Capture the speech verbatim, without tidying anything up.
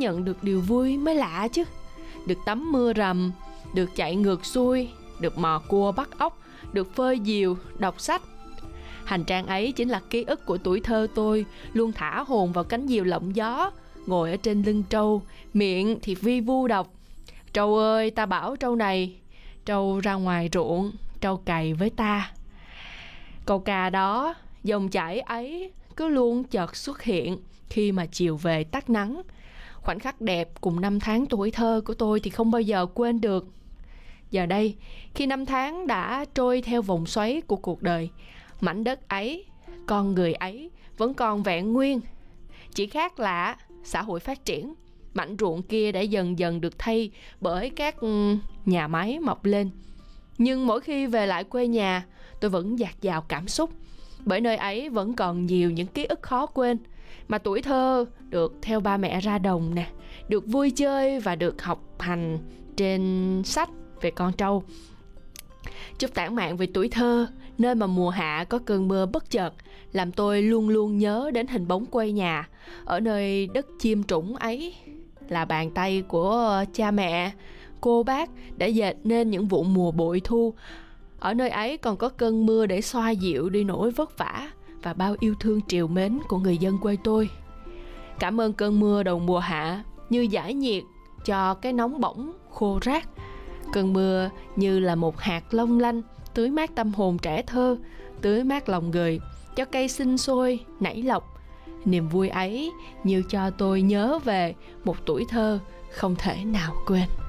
nhận được điều vui mới lạ chứ. Được tắm mưa rầm, được chạy ngược xuôi, được mò cua bắt ốc, được phơi diều, đọc sách. Hành trang ấy chính là ký ức của tuổi thơ tôi, luôn thả hồn vào cánh diều lộng gió, ngồi ở trên lưng trâu, miệng thì vi vu đọc: "Trâu ơi, ta bảo trâu này, trâu ra ngoài ruộng, trâu cày với ta." Câu ca đó, dòng chảy ấy cứ luôn chợt xuất hiện khi mà chiều về tắt nắng. Khoảnh khắc đẹp cùng năm tháng tuổi thơ của tôi thì không bao giờ quên được. Giờ đây, khi năm tháng đã trôi theo vòng xoáy của cuộc đời, mảnh đất ấy, con người ấy vẫn còn vẹn nguyên. Chỉ khác là xã hội phát triển, mảnh ruộng kia đã dần dần được thay bởi các nhà máy mọc lên. Nhưng mỗi khi về lại quê nhà, tôi vẫn dạt dào cảm xúc, bởi nơi ấy vẫn còn nhiều những ký ức khó quên. Mà tuổi thơ được theo ba mẹ ra đồng nè, được vui chơi và được học hành trên sách về con trâu. Chút tản mạn về tuổi thơ, nơi mà mùa hạ có cơn mưa bất chợt, làm tôi luôn luôn nhớ đến hình bóng quê nhà. Ở nơi đất chiêm trũng ấy là bàn tay của cha mẹ, cô bác đã dệt nên những vụ mùa bội thu. Ở nơi ấy còn có cơn mưa để xoa dịu đi nỗi vất vả và bao yêu thương trìu mến của người dân quê tôi. Cảm ơn cơn mưa đầu mùa hạ như giải nhiệt cho cái nóng bỏng khô rác. Cơn mưa như là một hạt long lanh tưới mát tâm hồn trẻ thơ, tưới mát lòng người, cho cây sinh sôi nảy lộc. Niềm vui ấy như cho tôi nhớ về một tuổi thơ không thể nào quên.